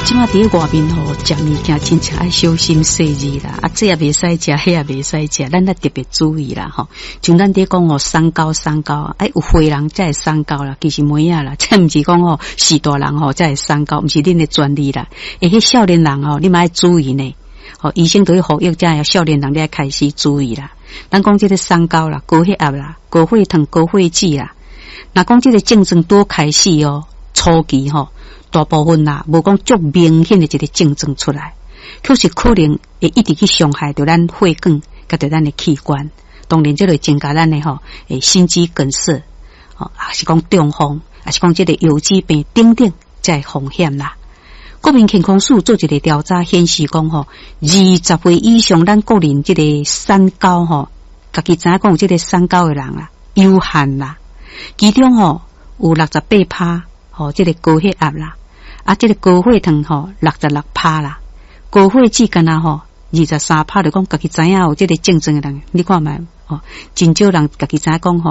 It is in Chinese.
即马伫外面吼食物件，真正爱小心细致啦。啊，这也袂使食，迄也袂使食，咱要特别注意啦吼。像咱伫讲哦，三高，哎，有岁人才会三高啦，其实没啊啦，这毋是讲哦，是大人吼才会三高，毋是恁的专利啦。迄少年人吼，你嘛要注意呢。哦，医生都要呼吁，才要少年人你要开始注意啦。咱讲这个三高啦，高血压啦，高血糖、高血脂啦。那讲这个症状多开始哦，初期吼。大部分啦，无讲足明显的一个症状出来，确实可能会一直去伤害到咱血管，甲到咱的器官。当然，这个增加咱的心肌梗塞，还是讲中风，还是讲这个腰子病等等，这风险啦。国民健康署做一个调查显示讲20岁以上咱国人这个三高家己知影讲这个三高的人啦，有限啦，其中有68%这个高血压啦。啊，这个高血糖66%啦，高血脂干那23%，就讲家己知影有这个症状的人，你看卖真少人家己知影讲